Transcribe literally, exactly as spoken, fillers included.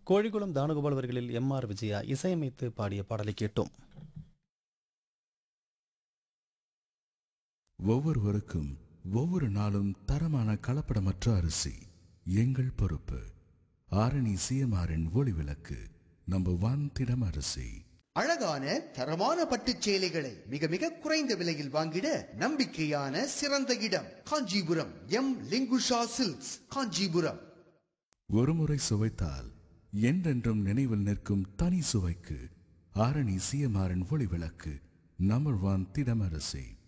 கோழிக்குளம் தானுகோபால் அவர்களில் M R Vijaya இசையமைத்து பாடிய பாடலை கேட்டோம். ஒவ்வொருவருக்கும் ஒவ்வொரு நாளும் தரமான கலப்படமற்ற அரிசி எங்கள் பொறுப்பு. ஆரணி சிஎம்ஆரின் ஒளி விளக்கு நம்பர் ஒன் திடம் அரிசி. அழகான தரமான பட்டுச் சேலைகளை மிக மிக குறைந்த விலையில் வாங்கிட நம்பிக்கையான சிறந்த இடம் காஞ்சிபுரம் எம் லிங்குஷா சில்க்ஸ், காஞ்சிபுரம். ஒருமுறை சுவைத்தால் என்றென்றும் நினைவில் நிற்கும் தனி சுவைக்கு ஆரணி சிஎம்ஆரின் ஒளி விளக்கு நம்பர் ஒன் திடம் அரிசி.